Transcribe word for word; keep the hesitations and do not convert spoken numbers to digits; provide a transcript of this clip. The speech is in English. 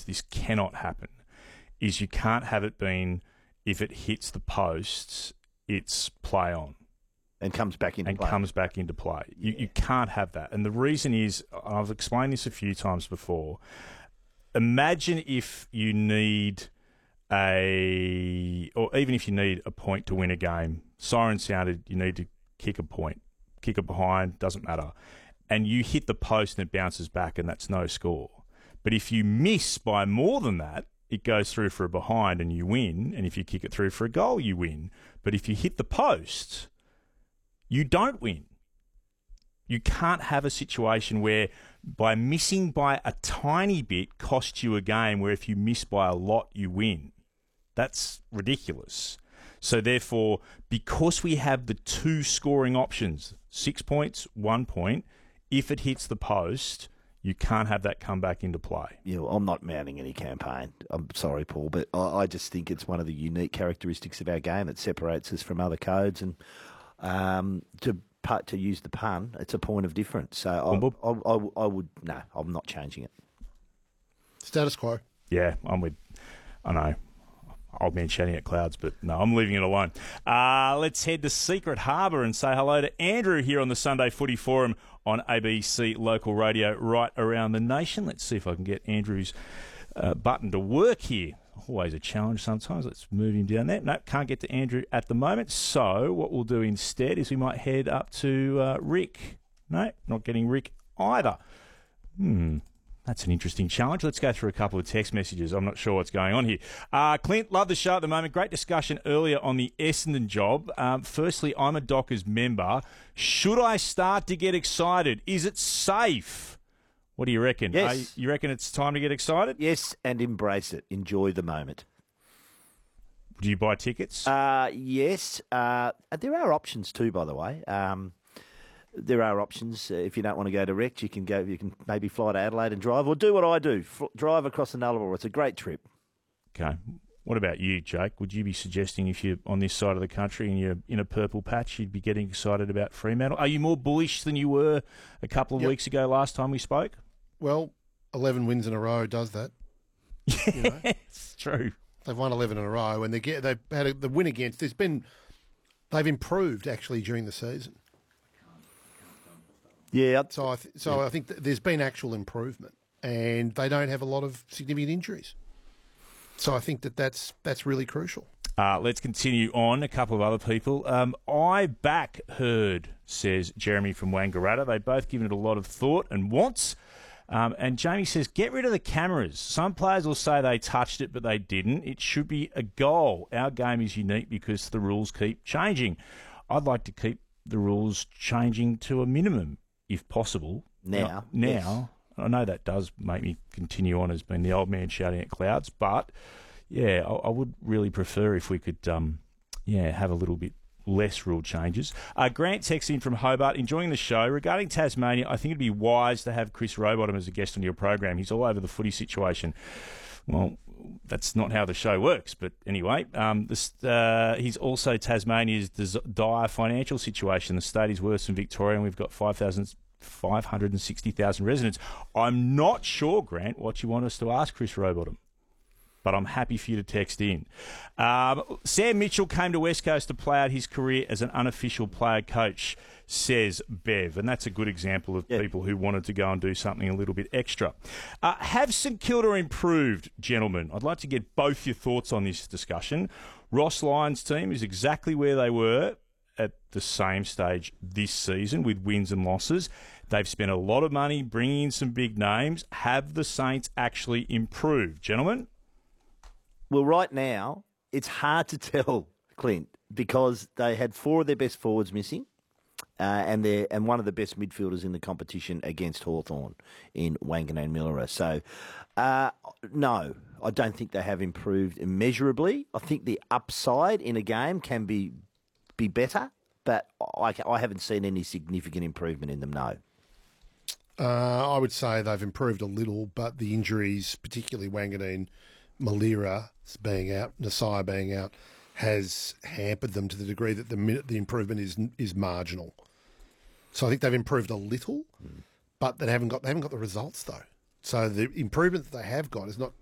this cannot happen, is you can't have it being, if it hits the posts, it's play on. And comes back into and play. And comes back into play. You, Yeah. you can't have that. And the reason is, I've explained this a few times before, imagine if you need a, or even if you need a point to win a game, siren sounded, you need to kick a point, kick it behind, doesn't matter. And you hit the post and it bounces back and that's no score. But if you miss by more than that, it goes through for a behind and you win. And if you kick it through for a goal, you win. But if you hit the post, you don't win. You can't have a situation where by missing by a tiny bit costs you a game, where if you miss by a lot, you win. That's ridiculous. So therefore, because we have the two scoring options, six points, one point, if it hits the post, you can't have that come back into play. Yeah, well, I'm not mounting any campaign. I'm sorry, Paul, but I, I just think it's one of the unique characteristics of our game that separates us from other codes. And um, to to use the pun, it's a point of difference. So I, I, I, I would, no, I'm not changing it. Status quo. Yeah, I'm with, I know, old man shouting at clouds, but no, I'm leaving it alone. Uh, let's head to Secret Harbour and say hello to Andrew here on the Sunday Footy Forum on A B C Local Radio right around the nation. Let's see if I can get Andrew's uh, button to work here. Always a challenge sometimes. Let's move him down there. No, can't get to Andrew at the moment. So what we'll do instead is we might head up to uh, Rick. No, not getting Rick either. Hmm. That's an interesting challenge. Let's go through a couple of text messages. I'm not sure what's going on here. Uh, Clint, love the show at the moment. Great discussion earlier on the Essendon job. Um, firstly, I'm a Dockers member. Should I start to get excited? Is it safe? What do you reckon? Yes. Uh, you reckon it's time to get excited? Yes, and embrace it. Enjoy the moment. Do you buy tickets? Uh, yes. Uh, there are options too, by the way. Um, there are options. Uh, if you don't want to go direct, you can go. You can maybe fly to Adelaide and drive, or do what I do: F- drive across the Nullarbor. It's a great trip. Okay. What about you, Jake? Would you be suggesting if you're on this side of the country and you're in a purple patch, you'd be getting excited about Fremantle? Are you more bullish than you were a couple of Yep. weeks ago last time we spoke? Well, eleven wins in a row does that. Yeah, You know? it's true. They've won eleven in a row, and they get they've had a, the win against. There's been they've improved actually during the season. Yeah. So I th- so Yeah. I think th- there's been actual improvement, and they don't have a lot of significant injuries. So I think that that's that's really crucial. Uh, let's continue on. A couple of other people. Um, I back Herd, says Jeremy from Wangaratta. They've both given it a lot of thought and wants. Um, and Jamie says, get rid of the cameras. Some players will say they touched it, but they didn't. It should be a goal. Our game is unique because the rules keep changing. I'd like to keep the rules changing to a minimum, if possible. Now. Now. Yes. I know that does make me continue on as being the old man shouting at clouds, but yeah, I, I would really prefer if we could, um, yeah, have a little bit less rule changes. Uh, Grant texts in from Hobart, enjoying the show. Regarding Tasmania, I think it'd be wise to have Chris Rowbottom as a guest on your program. He's all over the footy situation. Well, that's not how the show works, but anyway, um, this, uh, he's also Tasmania's des- dire financial situation. The state is worse than Victoria, and we've got five thousand five hundred sixty thousand residents. I'm not sure, Grant, what you want us to ask Chris Rowbottom, but I'm happy for you to text in. Um, Sam Mitchell came to West Coast to play out his career as an unofficial player coach, says Bev, and that's a good example of Yeah. people who wanted to go and do something a little bit extra. Uh, have St Kilda improved, gentlemen? I'd like to get both your thoughts on this discussion. Ross Lyon's team is exactly where they were at the same stage this season with wins and losses. They've spent a lot of money bringing in some big names. Have the Saints actually improved, gentlemen? Well, right now, it's hard to tell, Clint, because they had four of their best forwards missing, uh, and they and one of the best midfielders in the competition against Hawthorn in Wangan Millera. So, uh, no, I don't think they have improved immeasurably. I think the upside in a game can be be better, but I, I haven't seen any significant improvement in them, no. Uh, I would say they've improved a little, but the injuries, particularly Wanganeen, Malira being out, Nasai being out, has hampered them to the degree that the minute the improvement is is marginal. So I think they've improved a little, mm. but they haven't got they haven't got the results though. So the improvement that they have got is not